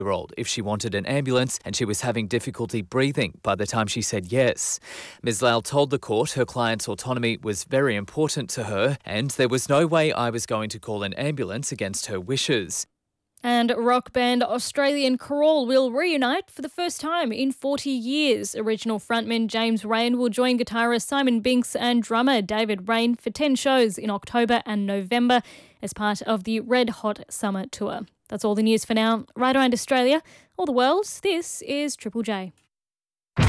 year-old if she wanted an ambulance, and she was having difficulty breathing by the time she said yes. Ms. Lal told the court her client's autonomy was very important to her and there was no way I was going to call an ambulance against her wishes. And rock band Australian Crawl will reunite for the first time in 40 years. Original frontman James Raine will join guitarist Simon Binks and drummer David Raine for 10 shows in October and November as part of the Red Hot Summer Tour. That's all the news for now. Right around Australia, all the world, this is Triple J.